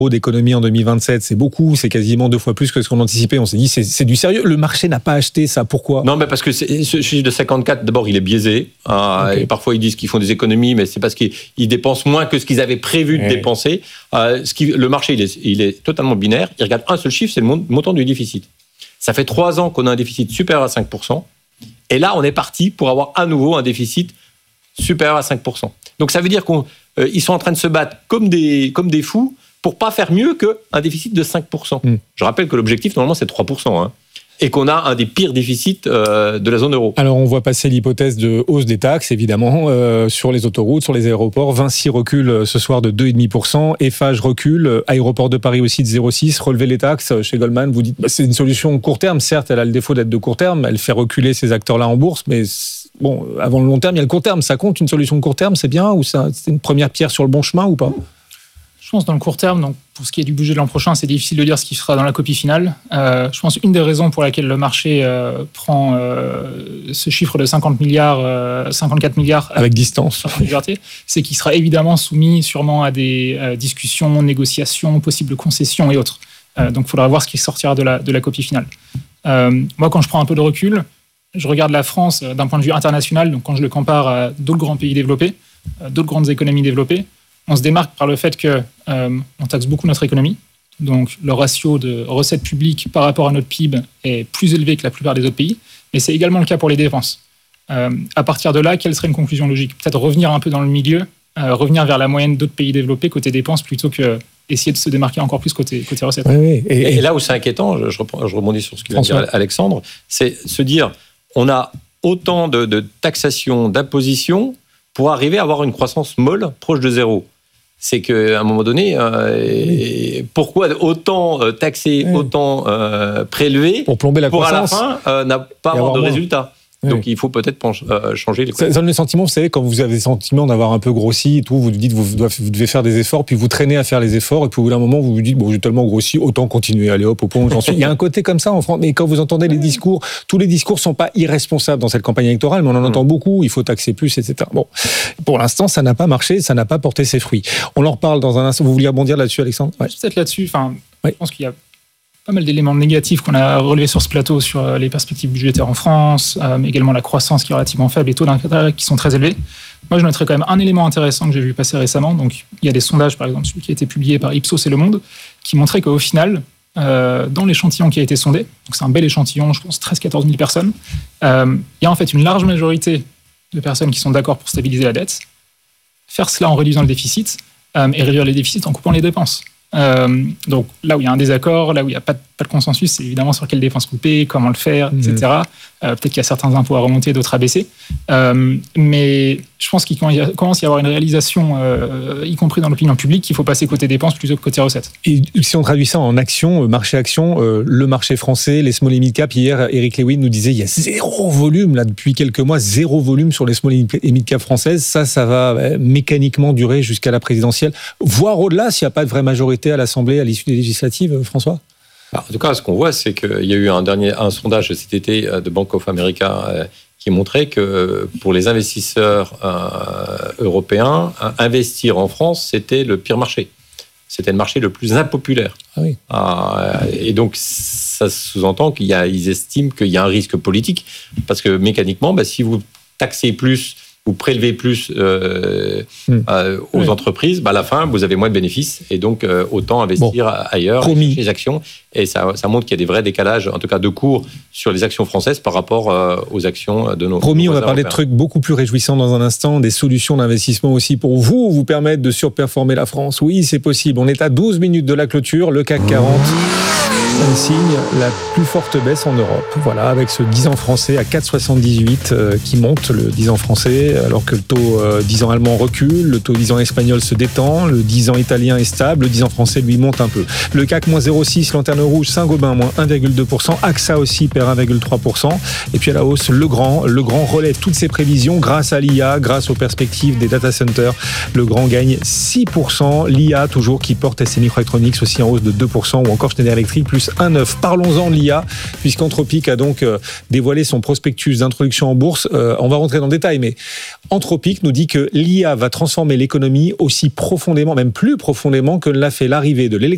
d'économie en 2027, c'est beaucoup, c'est quasiment 2 fois plus que ce qu'on anticipait. On s'est dit, c'est du sérieux. Le marché n'a pas acheté ça. Pourquoi ? Non, mais parce que ce chiffre de 54, d'abord, il est biaisé. Okay. Et parfois, ils disent qu'ils font des économies, mais c'est parce qu'ils dépensent moins que ce qu'ils avaient prévu de dépenser. Le marché, il est totalement binaire. Il regarde un seul chiffre, c'est le montant du déficit. Ça fait 3 ans qu'on a un déficit supérieur à 5%. Et là, on est parti pour avoir à nouveau un déficit supérieur à 5%. Donc, ça veut dire qu'ils sont en train de se battre comme des fous pour pas faire mieux qu'un déficit de 5%. Je rappelle que l'objectif, normalement, c'est 3%. Et qu'on a un des pires déficits de la zone euro. Alors, on voit passer l'hypothèse de hausse des taxes, évidemment, sur les autoroutes, sur les aéroports. Vinci recule ce soir de 2,5%. Eiffage recule. Aéroport de Paris aussi de 0,6%. Relever les taxes chez Goldman, vous dites, c'est une solution court terme. Certes, elle a le défaut d'être de court terme. Elle fait reculer ces acteurs-là en bourse. Mais bon, avant le long terme, il y a le court terme. Ça compte, une solution de court terme, c'est bien? Ou c'est une première pierre sur le bon chemin ou pas? Je pense dans le court terme, donc pour ce qui est du budget de l'an prochain, c'est difficile de dire ce qui sera dans la copie finale. Je pense une des raisons pour laquelle le marché prend ce chiffre de 54 milliards avec distance, c'est qu'il sera évidemment soumis sûrement à des discussions, négociations, possibles concessions et autres. Donc il faudra voir ce qui sortira de la copie finale. Moi, quand je prends un peu de recul, je regarde la France d'un point de vue international, donc quand je le compare à d'autres grands pays développés, d'autres grandes économies développées, on se démarque par le fait qu'on taxe beaucoup notre économie. Donc, le ratio de recettes publiques par rapport à notre PIB est plus élevé que la plupart des autres pays. Mais c'est également le cas pour les dépenses. À partir de là, quelle serait une conclusion logique ? Peut-être revenir un peu dans le milieu, revenir vers la moyenne d'autres pays développés côté dépenses plutôt que essayer de se démarquer encore plus côté recettes. Oui. Et là où c'est inquiétant, je rebondis sur ce que vient de dire Alexandre, c'est se dire on a autant de taxation, d'imposition pour arriver à avoir une croissance molle proche de zéro. C'est qu'à un moment donné, pourquoi autant taxer, autant prélever pour plomber la croissance, pour à la fin n'a pas avoir de résultat. Donc il faut peut-être changer les Ça donne le sentiment, vous savez, quand vous avez le sentiment d'avoir un peu grossi et tout, vous dites vous devez faire des efforts, puis vous traînez à faire les efforts, et puis au bout d'un moment vous vous dites bon, j'ai tellement grossi, autant continuer, allez hop, au point où j'en suis. Il y a un côté comme ça en France, mais quand vous entendez les discours, tous les discours sont pas irresponsables dans cette campagne électorale, mais on en entend beaucoup, il faut taxer plus, etc. Bon, pour l'instant, ça n'a pas marché, ça n'a pas porté ses fruits. On en reparle dans un instant. Vous vouliez rebondir là-dessus, Alexandre ? Peut-être là-dessus, je pense qu'il y a pas mal d'éléments négatifs qu'on a relevés sur ce plateau, sur les perspectives budgétaires en France, mais également la croissance qui est relativement faible, les taux d'intérêt qui sont très élevés. Moi, je noterais quand même un élément intéressant que j'ai vu passer récemment. Donc, il y a des sondages, par exemple, celui qui a été publié par Ipsos et Le Monde, qui montraient qu'au final, dans l'échantillon qui a été sondé, donc c'est un bel échantillon, je pense 13-14 000 personnes, il y a en fait une large majorité de personnes qui sont d'accord pour stabiliser la dette, faire cela en réduisant le déficit, et réduire les déficits en coupant les dépenses. Donc là où il y a un désaccord, là où il n'y a pas de consensus, c'est évidemment sur quelles dépenses couper, comment le faire, etc. Peut-être qu'il y a certains impôts à remonter, d'autres à baisser. Mais je pense qu'il commence à y avoir une réalisation, y compris dans l'opinion publique, qu'il faut passer côté dépenses plutôt que côté recettes. Et si on traduit ça en action, marché-action, le marché français, les small et mid-cap, hier, Eric Lewin nous disait il y a zéro volume, là, depuis quelques mois, zéro volume sur les small et mid-cap françaises. Ça va mécaniquement durer jusqu'à la présidentielle, voire au-delà, s'il n'y a pas de vraie majorité à l'Assemblée à l'issue des législatives, François ? En tout cas, ce qu'on voit, c'est qu'il y a eu un sondage cet été de Bank of America qui montrait que pour les investisseurs européens, investir en France, c'était le pire marché. C'était le marché le plus impopulaire. Ah oui. Et donc, ça sous-entend qu'ils estiment qu'il y a un risque politique, parce que mécaniquement, si vous taxez plus, vous prélevez plus aux entreprises, à la fin, vous avez moins de bénéfices, et donc autant investir ailleurs, chez les actions. Et ça montre qu'il y a des vrais décalages, en tout cas de cours, sur les actions françaises par rapport aux actions de nos Promis, on va parler européens. de trucs beaucoup plus réjouissants dans un instant, des solutions d'investissement aussi pour vous permettre de surperformer la France. Oui, c'est possible. On est à 12 minutes de la clôture, le CAC 40 signe la plus forte baisse en Europe. Voilà, avec ce 10 ans français à 4,78 qui monte, le 10 ans français, alors que le taux 10 ans allemand recule, le taux 10 ans espagnol se détend, le 10 ans italien est stable, le 10 ans français, lui, monte un peu. Le CAC, moins 0,6, Lanterne Rouge, Saint-Gobain, moins 1,2%, AXA aussi perd 1,3%, et puis à la hausse, le grand relève toutes ses prévisions grâce à l'IA, grâce aux perspectives des data centers. Le grand gagne 6%, l'IA toujours qui porte ST Microelectronics aussi en hausse de 2%, ou encore Schneider Electric plus 1,9. Parlons-en de l'IA, puisqu'Anthropic a donc dévoilé son prospectus d'introduction en bourse. On va rentrer dans le détail, mais Anthropic nous dit que l'IA va transformer l'économie aussi profondément, même plus profondément que l'a fait l'arrivée de l'électricité